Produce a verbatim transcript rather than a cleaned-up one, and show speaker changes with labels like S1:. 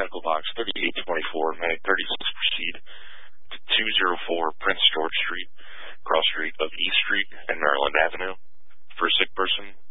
S1: medical box thirty-eight twenty-four, Medic thirty-six, proceed to two oh four Prince George Street, cross street of East Street and Maryland Avenue. For a sick person,